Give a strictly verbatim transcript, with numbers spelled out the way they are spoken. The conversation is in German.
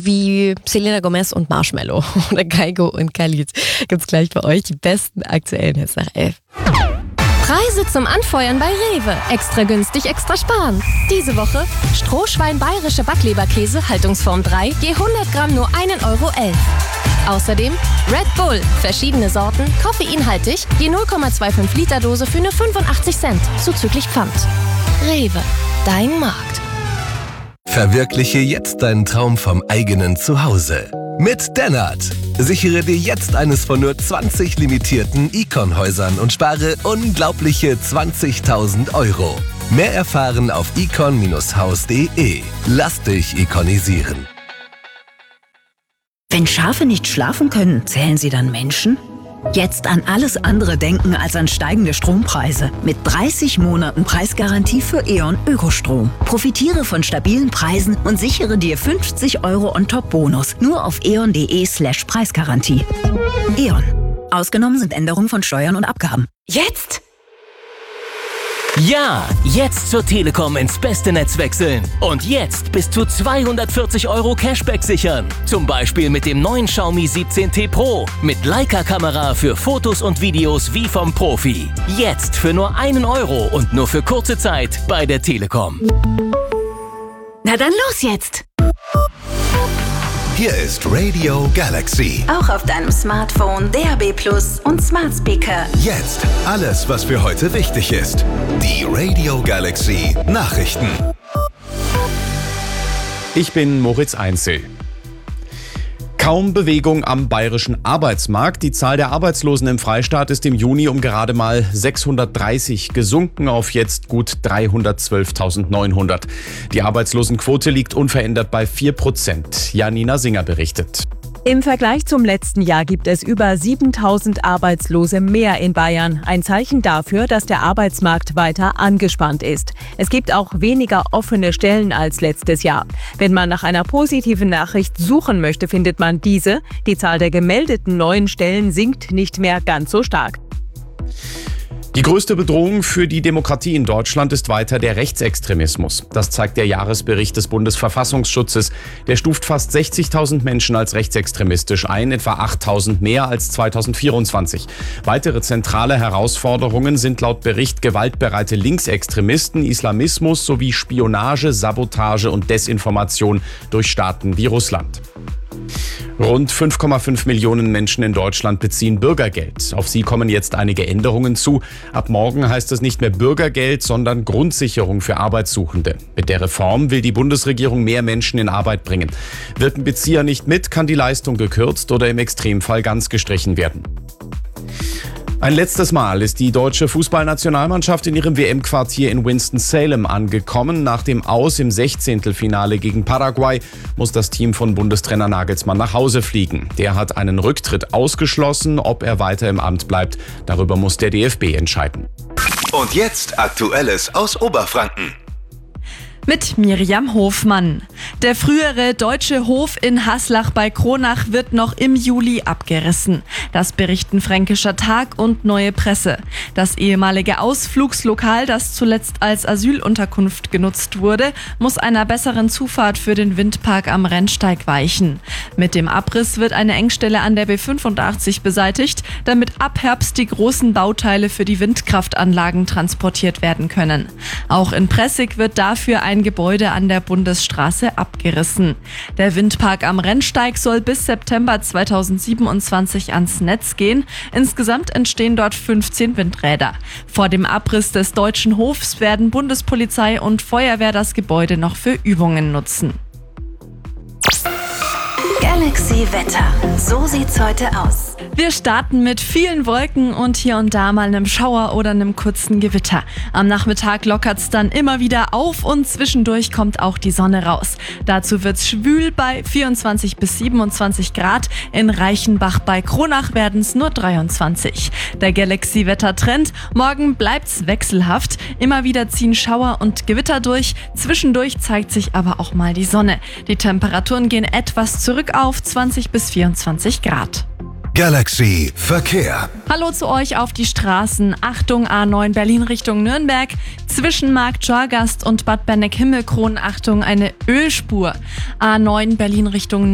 wie Selena Gomez und Marshmello oder Kygo und Khalid. Gibt's gleich bei euch die besten aktuellen Hits nach elf. Preise zum Anfeuern bei Rewe. Extra günstig, extra sparen. Diese Woche Strohschwein bayerische Backleberkäse, Haltungsform drei, je hundert Gramm nur einen Euro elf. Außerdem Red Bull, verschiedene Sorten, koffeinhaltig, je null Komma fünfundzwanzig Liter Dose für nur fünfundachtzig Cent, zuzüglich Pfand. Rewe, dein Markt. Verwirkliche jetzt deinen Traum vom eigenen Zuhause. Mit Dennert. Sichere dir jetzt eines von nur zwanzig limitierten Icon-Häusern und spare unglaubliche zwanzigtausend Euro. Mehr erfahren auf icon Bindestrich haus punkt de. Lass dich ikonisieren. Wenn Schafe nicht schlafen können, zählen sie dann Menschen? Jetzt an alles andere denken als an steigende Strompreise. Mit dreißig Monaten Preisgarantie für E.ON Ökostrom. Profitiere von stabilen Preisen und sichere dir fünfzig Euro On-Top-Bonus. Nur auf eon.de slash Preisgarantie. E.ON. Ausgenommen sind Änderungen von Steuern und Abgaben. Jetzt? Ja, jetzt zur Telekom ins beste Netz wechseln. Und jetzt bis zu zweihundertvierzig Euro Cashback sichern. Zum Beispiel mit dem neuen Xiaomi siebzehn T Pro. Mit Leica-Kamera für Fotos und Videos wie vom Profi. Jetzt für nur einen Euro und nur für kurze Zeit bei der Telekom. Na dann los jetzt! Hier ist Radio Galaxy. Auch auf deinem Smartphone, D A B Plus und Smart Speaker. Jetzt alles, was für heute wichtig ist. Die Radio Galaxy Nachrichten. Ich bin Moritz Einzel. Kaum Bewegung am bayerischen Arbeitsmarkt. Die Zahl der Arbeitslosen im Freistaat ist im Juni um gerade mal sechshundertdreißig gesunken auf jetzt gut dreihundertzwölftausendneunhundert. Die Arbeitslosenquote liegt unverändert bei vier Prozent. Janina Singer berichtet. Im Vergleich zum letzten Jahr gibt es über siebentausend Arbeitslose mehr in Bayern. Ein Zeichen dafür, dass der Arbeitsmarkt weiter angespannt ist. Es gibt auch weniger offene Stellen als letztes Jahr. Wenn man nach einer positiven Nachricht suchen möchte, findet man diese. Die Zahl der gemeldeten neuen Stellen sinkt nicht mehr ganz so stark. Die größte Bedrohung für die Demokratie in Deutschland ist weiter der Rechtsextremismus. Das zeigt der Jahresbericht des Bundesverfassungsschutzes. Der stuft fast sechzigtausend Menschen als rechtsextremistisch ein, etwa achttausend mehr als zweitausendvierundzwanzig. Weitere zentrale Herausforderungen sind laut Bericht gewaltbereite Linksextremisten, Islamismus sowie Spionage, Sabotage und Desinformation durch Staaten wie Russland. Rund fünf Komma fünf Millionen Menschen in Deutschland beziehen Bürgergeld. Auf sie kommen jetzt einige Änderungen zu. Ab morgen heißt es nicht mehr Bürgergeld, sondern Grundsicherung für Arbeitssuchende. Mit der Reform will die Bundesregierung mehr Menschen in Arbeit bringen. Wirken Bezieher nicht mit, kann die Leistung gekürzt oder im Extremfall ganz gestrichen werden. Ein letztes Mal ist die deutsche Fußballnationalmannschaft in ihrem W M-Quartier in Winston-Salem angekommen. Nach dem Aus im Sechzehntelfinale gegen Paraguay muss das Team von Bundestrainer Nagelsmann nach Hause fliegen. Der hat einen Rücktritt ausgeschlossen. Ob er weiter im Amt bleibt, darüber muss der D F B entscheiden. Und jetzt Aktuelles aus Oberfranken. Mit Miriam Hofmann. Der frühere deutsche Hof in Haslach bei Kronach wird noch im Juli abgerissen. Das berichten Fränkischer Tag und Neue Presse. Das ehemalige Ausflugslokal, das zuletzt als Asylunterkunft genutzt wurde, muss einer besseren Zufahrt für den Windpark am Rennsteig weichen. Mit dem Abriss wird eine Engstelle an der B fünfundachtzig beseitigt, damit ab Herbst die großen Bauteile für die Windkraftanlagen transportiert werden können. Auch in Pressig wird dafür ein Gebäude an der Bundesstraße abgerissen. Der Windpark am Rennsteig soll bis September zweitausendsiebenundzwanzig ans Netz gehen. Insgesamt entstehen dort fünfzehn Windräder. Vor dem Abriss des Deutschen Hofs werden Bundespolizei und Feuerwehr das Gebäude noch für Übungen nutzen. Galaxy Wetter. So sieht's heute aus. Wir starten mit vielen Wolken und hier und da mal einem Schauer oder einem kurzen Gewitter. Am Nachmittag lockert's dann immer wieder auf und zwischendurch kommt auch die Sonne raus. Dazu wird's schwül bei vierundzwanzig bis siebenundzwanzig Grad. In Reichenbach bei Kronach werden's nur dreiundzwanzig. Der Galaxy-Wetter-Trend: morgen bleibt's wechselhaft. Immer wieder ziehen Schauer und Gewitter durch. Zwischendurch zeigt sich aber auch mal die Sonne. Die Temperaturen gehen etwas zurück auf zwanzig bis vierundzwanzig Grad. Galaxy Verkehr. Hallo zu euch auf die Straßen. Achtung, A neun Berlin Richtung Nürnberg. Zwischen Markt Jorgast und Bad Berneck-Himmelkron, Achtung, eine Ölspur. A neun Berlin Richtung